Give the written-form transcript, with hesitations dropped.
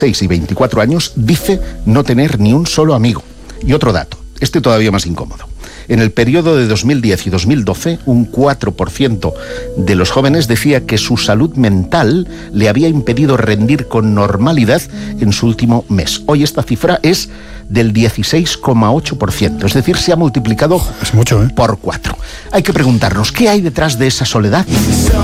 y 24 años dice no tener ni un solo amigo. Y otro dato, este todavía más incómodo. En el periodo de 2010 y 2012, un 4% de los jóvenes decía que su salud mental le había impedido rendir con normalidad en su último mes. Hoy esta cifra es del 16,8%, es decir, se ha multiplicado es mucho, por 4. Hay que preguntarnos, ¿qué hay detrás de esa soledad?